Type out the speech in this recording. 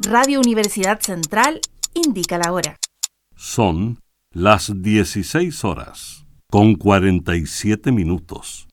Radio Universidad Central indica la hora. Son las 16 horas, con 47 minutos.